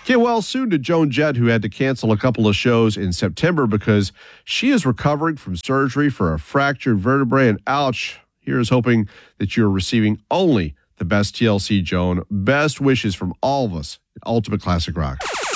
Get well soon to Joan Jett, who had to cancel a couple of shows in September because she is recovering from surgery for a fractured vertebrae. And ouch, here's hoping that you're receiving only the best TLC, Joan. Best wishes from all of us at Ultimate Classic Rock.